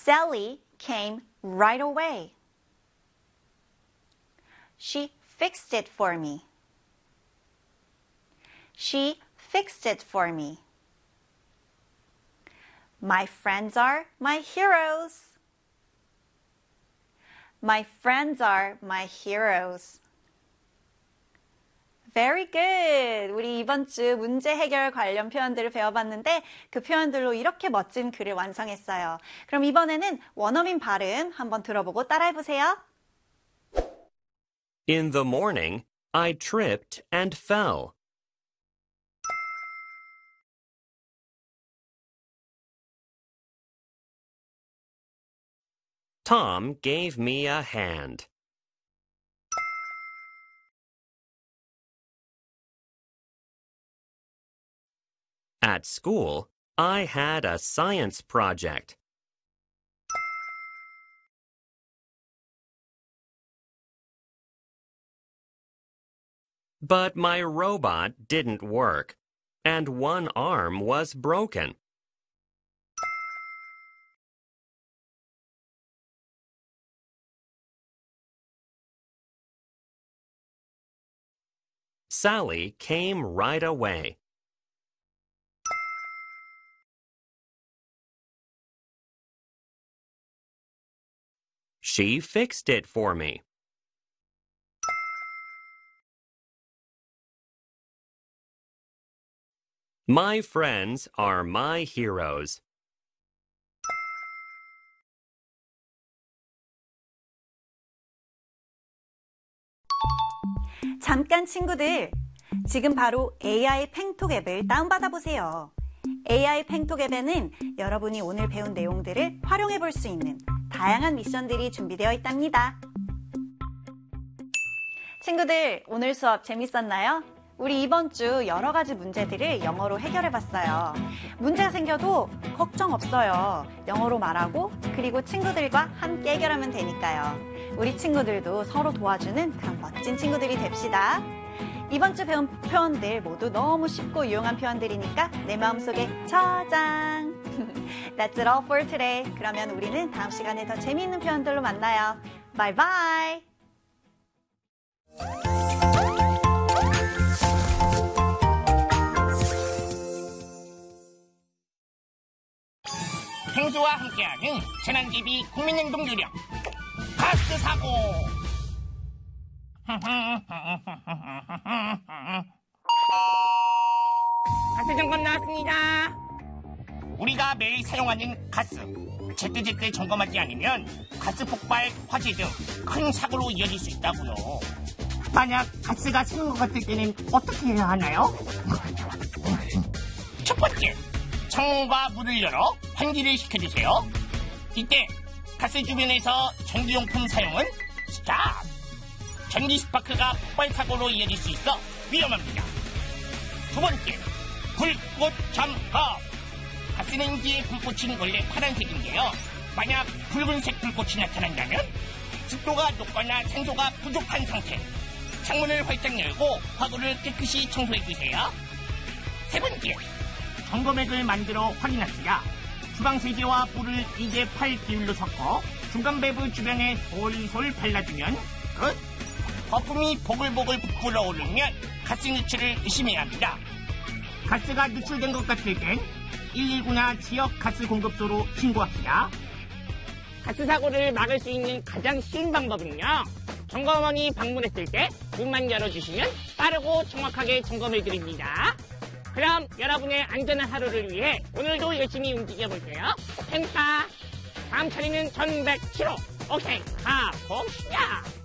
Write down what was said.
Sally came right away. She fixed it for me. She fixed it for me. My friends are my heroes. My friends are my heroes. Very good. 우리 이번 주 문제 해결 관련 표현들을 배워봤는데 그 표현들로 이렇게 멋진 글을 완성했어요. 그럼 이번에는 원어민 발음 한번 들어보고 따라해보세요. In the morning, I tripped and fell. Tom gave me a hand. At school, I had a science project. But my robot didn't work, and one arm was broken. Sally came right away. She fixed it for me. My friends are my heroes. 잠깐 친구들, 지금 바로 AI 팽톡 앱을 다운받아 보세요. AI 팽톡 앱에는 여러분이 오늘 배운 내용들을 활용해 볼 수 있는 다양한 미션들이 준비되어 있답니다. 친구들, 오늘 수업 재밌었나요? 우리 이번 주 여러 가지 문제들을 영어로 해결해 봤어요. 문제가 생겨도 걱정 없어요. 영어로 말하고 그리고 친구들과 함께 해결하면 되니까요. 우리 친구들도 서로 도와주는 그런 멋진 친구들이 됩시다. 이번 주 배운 표현들 모두 너무 쉽고 유용한 표현들이니까 내 마음속에 저장! That's it all for today. 그러면 우리는 다음 시간에 더 재미있는 표현들로 만나요. Bye bye! 펭수와 함께하는 재난대비 국민행동 요령 가스 사고. 가스 점검 나왔습니다. 우리가 매일 사용하는 가스 제때제때 점검하지 않으면 가스 폭발, 화재 등 큰 사고로 이어질 수 있다고요. 만약 가스가 새는 것 같을 때는 어떻게 해야 하나요? 첫 번째, 창문과 문을 열어 환기를 시켜주세요. 이때 가스 주변에서 전기용품 사용은 스탑! 전기 스파크가 폭발 사고로 이어질 수 있어 위험합니다. 두 번째, 불꽃 점검. 가스레인지의 불꽃은 원래 파란색인데요. 만약 붉은색 불꽃이 나타난다면 습도가 높거나 산소가 부족한 상태. 창문을 활짝 열고 화구를 깨끗이 청소해주세요. 세 번째, 점검액을 만들어 확인합시다. 주방세제와 물을 2대8 비율로 섞어 중간 밸브 주변에 솔솔 발라주면 끝! 거품이 보글보글 불어오르면 가스 누출을 의심해야 합니다. 가스가 누출된 것 같을 땐 119나 지역 가스 공급소로 신고합시다. 가스 사고를 막을 수 있는 가장 쉬운 방법은요, 점검원이 방문했을 때 문만 열어주시면 빠르고 정확하게 점검해 드립니다. 그럼 여러분의 안전한 하루를 위해 오늘도 열심히 움직여볼게요. 펜타 다음 차례는 1100km. 오케이, 가봅시다.